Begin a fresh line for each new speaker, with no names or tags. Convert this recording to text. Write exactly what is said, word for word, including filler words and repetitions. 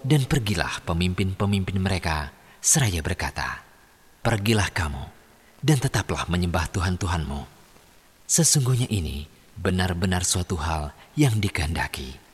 Dan pergilah pemimpin-pemimpin mereka, seraya berkata, "Pergilah kamu, dan tetaplah menyembah Tuhan-Tuhanmu. Sesungguhnya ini benar-benar suatu hal yang dikehendaki."